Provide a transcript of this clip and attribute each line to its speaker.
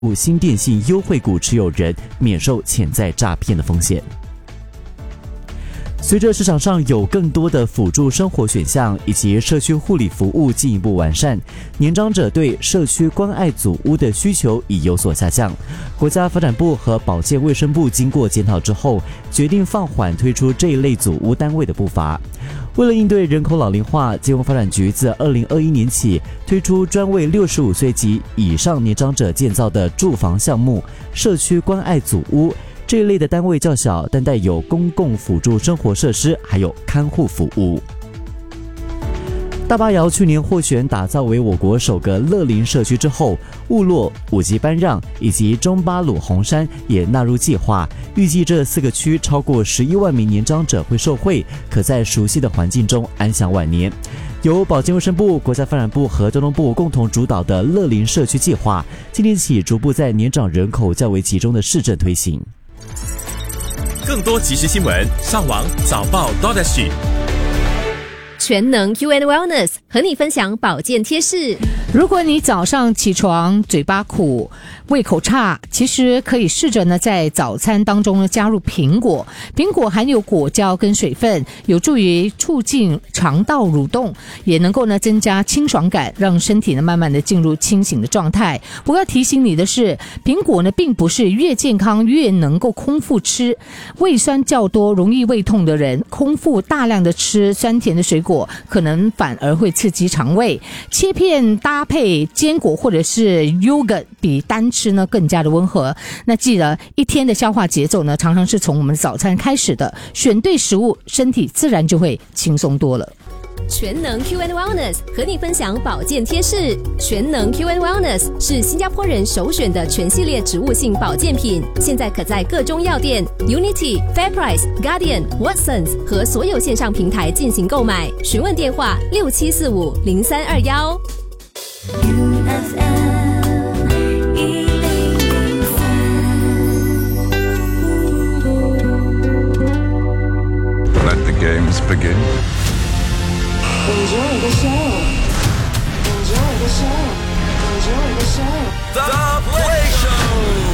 Speaker 1: 新电信优惠股持有人免受潜在诈骗的风险。随着市场上有更多的辅助生活选项以及社区护理服务进一步完善，年长者对社区关爱组屋的需求已有所下降。国家发展部和保健卫生部经过检讨之后，决定放缓推出这一类组屋单位的步伐。为了应对人口老龄化，金融发展局自2021年起推出专为65岁及以上年长者建造的住房项目社区关爱组屋。这一类的单位较小，但带有公共辅助生活设施，还有看护服务。大巴窑去年获选打造为我国首个乐龄社区之后，雾落、五级班让以及中巴鲁红山也纳入计划。预计这4个区超过11万名年长者会受惠，可在熟悉的环境中安享晚年。由保健卫生部、国家发展部和交通部共同主导的乐龄社区计划，今年起逐步在年长人口较为集中的市镇推行。
Speaker 2: 更多即时新闻，上网早报 .SG。
Speaker 3: 全能 Q&A Wellness 和你分享保健贴士。
Speaker 4: 如果你早上起床嘴巴苦、胃口差，其实可以试着呢在早餐当中呢加入苹果。苹果含有果胶跟水分，有助于促进肠道蠕动，也能够呢增加清爽感，让身体呢慢慢的进入清醒的状态。不过要提醒你的是，苹果呢并不是越健康越能够空腹吃。胃酸较多、容易胃痛的人，空腹大量的吃酸甜的水果，可能反而会刺激肠胃。切片搭配坚果或者是 yogurt 比单吃呢更加的温和。那记得一天的消化节奏呢，常常是从我们的早餐开始的，选对食物，身体自然就会轻松多了。
Speaker 3: 全能 Q&A Wellness 和你分享保健贴士。全能 Q&A Wellness 是新加坡人首选的全系列植物性保健品，现在可在各中药店、Unity、FairPrice、Guardian、Watsons 和所有线上平台进行购买。询问电话67450321。
Speaker 5: Let the games begin.
Speaker 6: Enjoy the show. Enjoy the show. Enjoy the show.
Speaker 2: The Play Show.